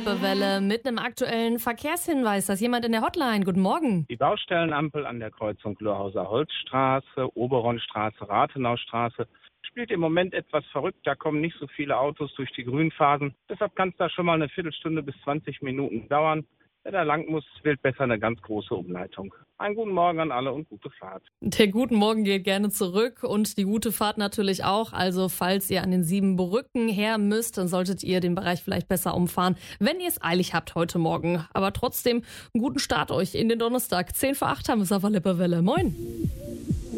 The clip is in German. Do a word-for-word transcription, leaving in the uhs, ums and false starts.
Lippewelle mit einem aktuellen Verkehrshinweis. Da ist jemand in der Hotline. Guten Morgen. Die Baustellenampel an der Kreuzung Lörhauser Holzstraße, Oberonstraße, Rathenaustraße spielt im Moment etwas verrückt. Da kommen nicht so viele Autos durch die Grünphasen. Deshalb kann es da schon mal eine Viertelstunde bis zwanzig Minuten dauern. Wer da lang muss, wählt besser eine ganz große Umleitung. Einen guten Morgen an alle und gute Fahrt. Der guten Morgen geht gerne zurück und die gute Fahrt natürlich auch. Also falls ihr an den Siebenbrücken her müsst, dann solltet ihr den Bereich vielleicht besser umfahren, wenn ihr es eilig habt heute Morgen. Aber trotzdem einen guten Start euch in den Donnerstag. zehn vor acht haben wir es auf der Lippewelle. Moin.